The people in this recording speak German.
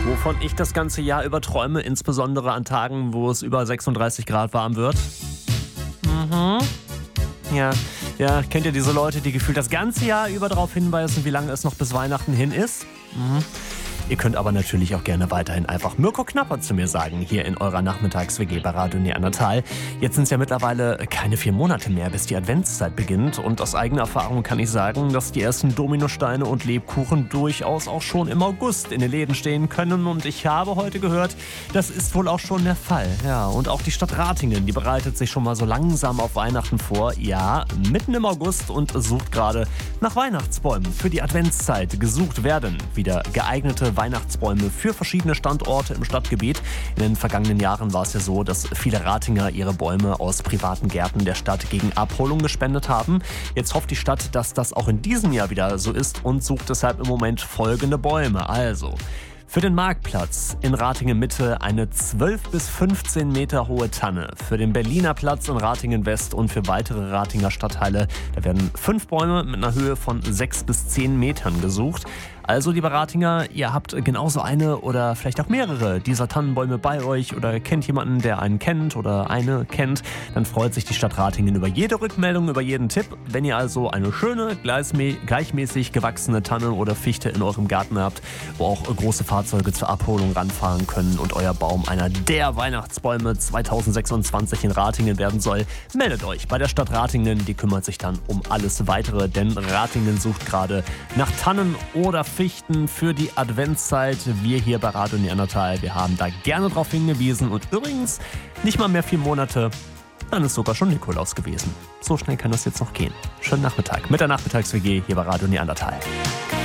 Wovon ich das ganze Jahr über träume, insbesondere an Tagen, wo es über 36 Grad warm wird. Ja, kennt ihr diese Leute, die gefühlt das ganze Jahr über darauf hinweisen, wie lange es noch bis Weihnachten hin ist? Ihr könnt aber natürlich auch gerne weiterhin einfach Mirko Knapper zu mir sagen, hier in eurer Nachmittags-WG bei Radio Neandertal. Jetzt sind es ja mittlerweile keine 4 Monate mehr, bis die Adventszeit beginnt. Und aus eigener Erfahrung kann ich sagen, dass die ersten Dominosteine und Lebkuchen durchaus auch schon im August in den Läden stehen können. Und ich habe heute gehört, das ist wohl auch schon der Fall. Ja, und auch die Stadt Ratingen, die bereitet sich schon mal so langsam auf Weihnachten vor. Ja, mitten im August und sucht gerade nach Weihnachtsbäumen für die Adventszeit. Gesucht werden wieder geeignete Weihnachtsbäume für verschiedene Standorte im Stadtgebiet. In den vergangenen Jahren war es ja so, dass viele Ratinger ihre Bäume aus privaten Gärten der Stadt gegen Abholung gespendet haben. Jetzt hofft die Stadt, dass das auch in diesem Jahr wieder so ist und sucht deshalb im Moment folgende Bäume. Also für den Marktplatz in Ratingen Mitte eine 12 bis 15 Meter hohe Tanne. Für den Berliner Platz in Ratingen West und für weitere Ratinger Stadtteile, da werden 5 Bäume mit einer Höhe von 6 bis 10 Metern gesucht. Also, liebe Ratinger, ihr habt genauso eine oder vielleicht auch mehrere dieser Tannenbäume bei euch oder kennt jemanden, der einen kennt oder eine kennt, dann freut sich die Stadt Ratingen über jede Rückmeldung, über jeden Tipp. Wenn ihr also eine schöne, gleichmäßig gewachsene Tanne oder Fichte in eurem Garten habt, wo auch große Fahrzeuge zur Abholung ranfahren können und euer Baum einer der Weihnachtsbäume 2026 in Ratingen werden soll, meldet euch bei der Stadt Ratingen. Die kümmert sich dann um alles Weitere, denn Ratingen sucht gerade nach Tannen oder Fichten für die Adventszeit. Wir hier bei Radio Neandertal, wir haben da gerne drauf hingewiesen. Und übrigens, nicht mal mehr 4 Monate, dann ist sogar schon Nikolaus gewesen. So schnell kann das jetzt noch gehen. Schönen Nachmittag mit der Nachmittags-WG hier bei Radio Neandertal.